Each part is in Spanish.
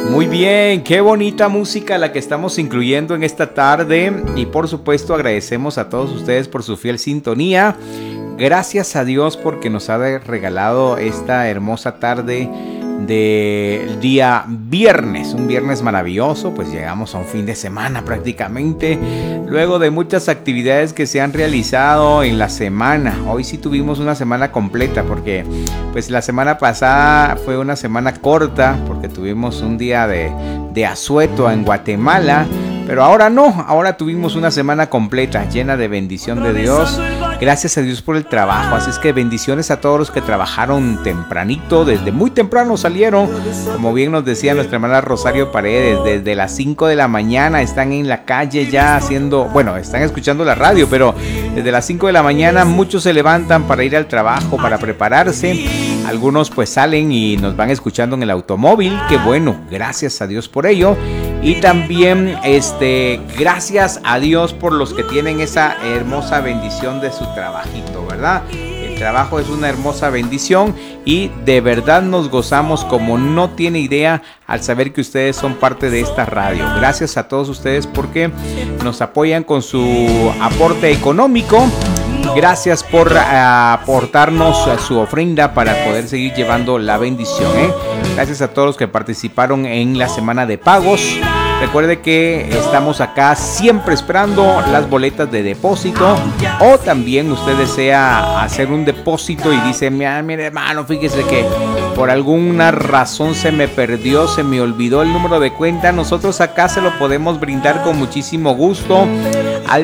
Muy bien, qué bonita música la que estamos incluyendo en esta tarde y por supuesto agradecemos a todos ustedes por su fiel sintonía. Gracias a Dios porque nos ha regalado esta hermosa tarde del día viernes, un viernes maravilloso, pues llegamos a un fin de semana prácticamente, luego de muchas actividades que se han realizado en la semana. Hoy sí tuvimos una semana completa porque pues la semana pasada fue una semana corta porque tuvimos un día de asueto en Guatemala, pero ahora no, ahora tuvimos una semana completa llena de bendición de Dios. Gracias a Dios por el trabajo, así es que bendiciones a todos los que trabajaron tempranito, desde muy temprano salieron, como bien nos decía nuestra hermana Rosario Paredes, desde las 5 de la mañana están en la calle ya haciendo, bueno, están escuchando la radio, pero desde las 5 de la mañana muchos se levantan para ir al trabajo, para prepararse, algunos pues salen y nos van escuchando en el automóvil, qué bueno, gracias a Dios por ello. Y también gracias a Dios por los que tienen esa hermosa bendición de su trabajito, ¿verdad? El trabajo es una hermosa bendición y de verdad nos gozamos como no tiene idea al saber que ustedes son parte de esta radio. Gracias a todos ustedes porque nos apoyan con su aporte económico. Gracias por aportarnos su ofrenda para poder seguir llevando la bendición, ¿eh? Gracias a todos los que participaron en la semana de pagos. Recuerde que estamos acá siempre esperando las boletas de depósito, o también usted desea hacer un depósito y dice, mire hermano, fíjese que por alguna razón se me perdió, se me olvidó el número de cuenta. Nosotros acá se lo podemos brindar con muchísimo gusto al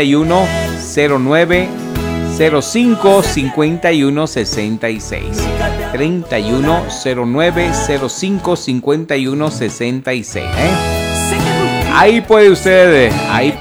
3109 05 51 66 3109 05 51 66. Ahí puede usted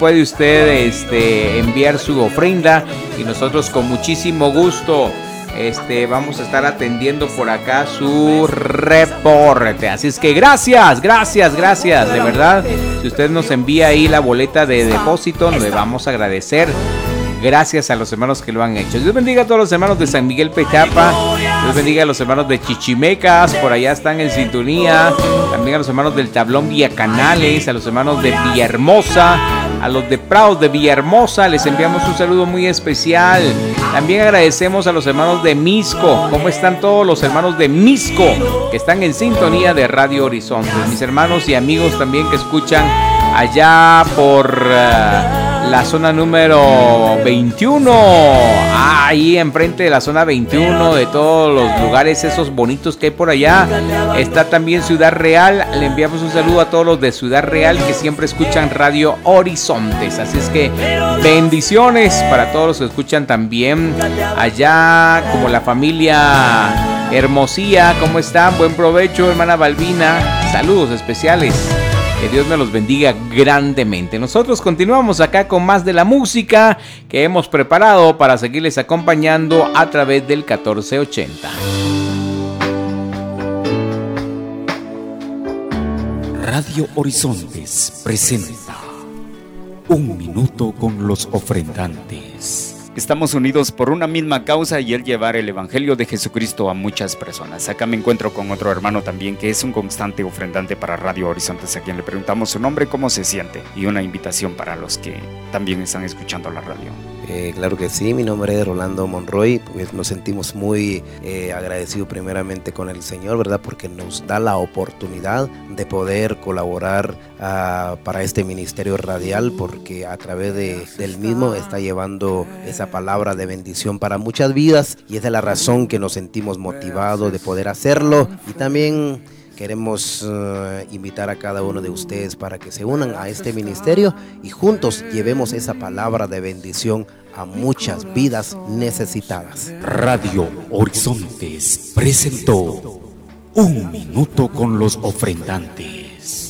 enviar su ofrenda y nosotros con muchísimo gusto vamos a estar atendiendo por acá su reporte. Así es que gracias, de verdad. Si usted nos envía ahí la boleta de depósito, le vamos a agradecer. Gracias a los hermanos que lo han hecho. Dios bendiga a todos los hermanos de San Miguel Petapa. Dios bendiga a los hermanos de Chichimecas. Por allá están en sintonía. También a los hermanos del Tablón Villacanales. A los hermanos de Villahermosa. A los de Prados de Villahermosa. Les enviamos un saludo muy especial. También agradecemos a los hermanos de Misco. ¿Cómo están todos los hermanos de Misco que están en sintonía de Radio Horizonte? Mis hermanos y amigos también que escuchan allá por la zona número 21, ahí enfrente de la zona 21, de todos los lugares esos bonitos que hay por allá. Está también Ciudad Real. Le enviamos un saludo a todos los de Ciudad Real que siempre escuchan Radio Horizontes. Así es que bendiciones para todos los que escuchan también allá, como la familia Hermosía. ¿Cómo están? Buen provecho, hermana Balbina. Saludos especiales. Que Dios me los bendiga grandemente. Nosotros continuamos acá con más de la música que hemos preparado para seguirles acompañando a través del 1480. Radio Horizontes presenta Un Minuto con los Ofrendantes. Estamos unidos por una misma causa y el llevar el Evangelio de Jesucristo a muchas personas. Acá me encuentro con otro hermano también que es un constante ofrendante para Radio Horizontes, a quien le preguntamos su nombre, cómo se siente y una invitación para los que también están escuchando la radio. Claro que sí, mi nombre es Rolando Monroy. Pues nos sentimos muy agradecidos primeramente con el Señor, ¿verdad? Porque nos da la oportunidad de poder colaborar para este ministerio radial, porque a través del mismo está llevando esa palabra de bendición para muchas vidas, y esa es la razón que nos sentimos motivados de poder hacerlo. Y también queremos invitar a cada uno de ustedes para que se unan a este ministerio y juntos llevemos esa palabra de bendición a muchas vidas necesitadas. Radio Horizontes presentó Un Minuto con los Ofrendantes.